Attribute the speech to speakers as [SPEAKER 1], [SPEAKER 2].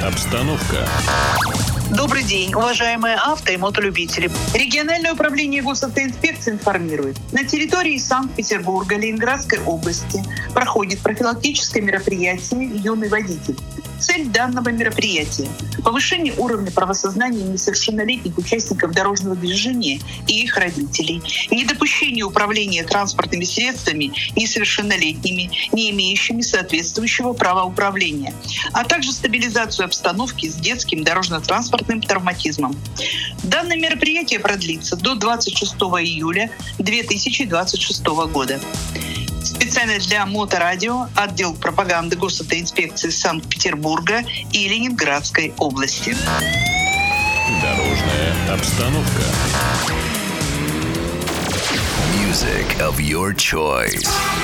[SPEAKER 1] обстановка.
[SPEAKER 2] Добрый день, уважаемые авто- и мотолюбители. Региональное управление госавтоинспекции информирует. На территории Санкт-Петербурга, Ленинградской области проходит профилактическое мероприятие «Юный водитель». Цель данного мероприятия – повышение уровня правосознания несовершеннолетних участников дорожного движения и их родителей, недопущение управления транспортными средствами несовершеннолетними, не имеющими соответствующего права управления, а также стабилизацию обстановки с детским дорожно-транспортным травматизмом. Данное мероприятие продлится до 26 июля 2026 года. Специально для Моторадио, отдел пропаганды Госавтоинспекции Санкт-Петербурга и Ленинградской области.
[SPEAKER 1] Дорожная обстановка.
[SPEAKER 3] Music of your choice.